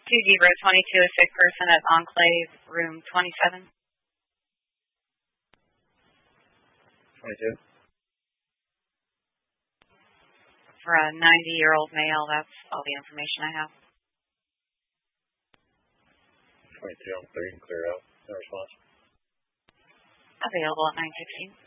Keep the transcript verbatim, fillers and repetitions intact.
two zero twenty-two, a sick person at Enclave, room twenty-seven. twenty-two. For a ninety-year-old male, that's all the information I have. twenty-two on three and clear out. No response. Available at nine fifteen.